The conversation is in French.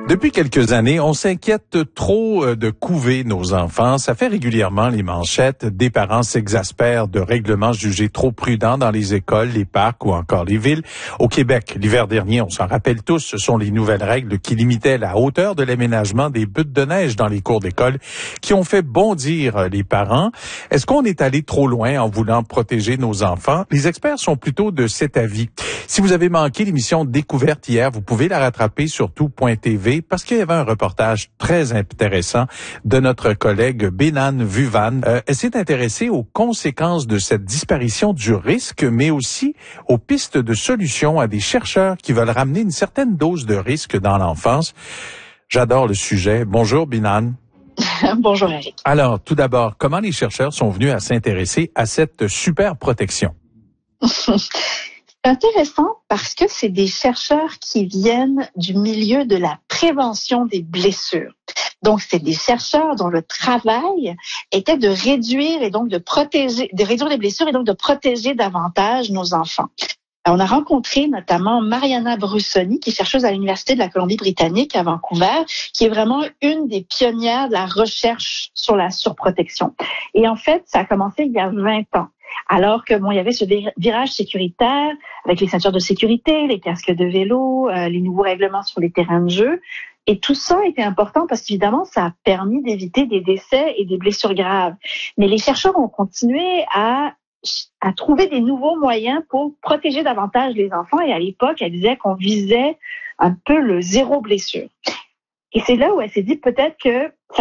Depuis quelques années, on s'inquiète trop de couver nos enfants. Ça fait régulièrement les manchettes. Des parents s'exaspèrent de règlements jugés trop prudents dans les écoles, les parcs ou encore les villes. Au Québec, l'hiver dernier, on s'en rappelle tous, ce sont les nouvelles règles qui limitaient la hauteur de l'aménagement des buttes de neige dans les cours d'école qui ont fait bondir les parents. Est-ce qu'on est allé trop loin en voulant protéger nos enfants? Les experts sont plutôt de cet avis. Si vous avez manqué l'émission Découverte hier, vous pouvez la rattraper sur tout.tv parce qu'il y avait un reportage très intéressant de notre collègue Benan Vuvan. Elle s'est intéressée aux conséquences de cette disparition du risque, mais aussi aux pistes de solutions à des chercheurs qui veulent ramener une certaine dose de risque dans l'enfance. J'adore le sujet. Bonjour Benan. Bonjour Eric. Alors, tout d'abord, comment les chercheurs sont venus à s'intéresser à cette super protection? C'est intéressant parce que c'est des chercheurs qui viennent du milieu de la prévention des blessures. Donc, c'est des chercheurs dont le travail était de réduire et donc de réduire les blessures et donc de protéger davantage nos enfants. On a rencontré notamment Mariana Brussoni, qui est chercheuse à l'Université de la Colombie-Britannique à Vancouver, qui est vraiment une des pionnières de la recherche sur la surprotection. Et en fait, ça a commencé il y a 20 ans. Alors que il y avait ce virage sécuritaire avec les ceintures de sécurité, les casques de vélo, les nouveaux règlements sur les terrains de jeu. Et tout ça était important parce qu'évidemment, ça a permis d'éviter des décès et des blessures graves. Mais les chercheurs ont continué à trouver des nouveaux moyens pour protéger davantage les enfants. Et à l'époque, elle disait qu'on visait un peu le zéro blessure. Et c'est là où elle s'est dit peut-être que